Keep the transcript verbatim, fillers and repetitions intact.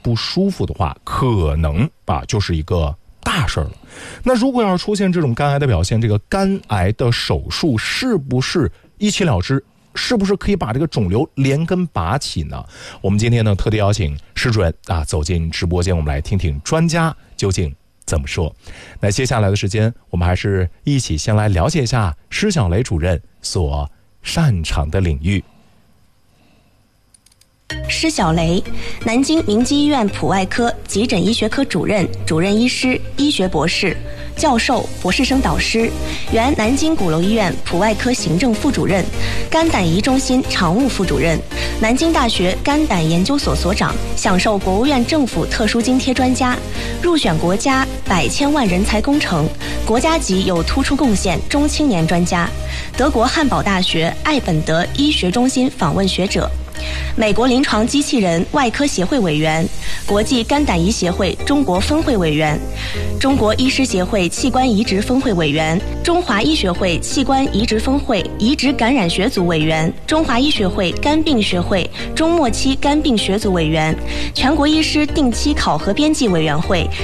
不舒服的话，可能啊就是一个大事了。那如果要是出现这种肝癌的表现，这个肝癌的手术是不是一起了之？是不是可以把这个肿瘤连根拔起呢？我们今天呢特地邀请施主任啊走进直播间，我们来听听专家究竟怎么说。那接下来的时间，我们还是一起先来了解一下施小雷主任所擅长的领域。 施小雷，南京明基医院普外科急诊医学科主任、主任医师、医学博士、教授、博士生导师，原南京鼓楼医院普外科行政副主任、肝胆胰中心常务副主任，南京大学肝胆研究所所长，享受国务院政府特殊津贴专家，入选国家百千万人才工程，国家级有突出贡献中青年专家，德国汉堡大学艾本德医学中心访问学者，美国临床机器人外科协会委员，国际肝胆胰协会中国分会委员，中国医师协会器官移植分会委员，中华医学会器官移植分会移植感染学组委员，中华医学会肝病学会中末期肝病学组委员，全国医师定期考核编辑委员会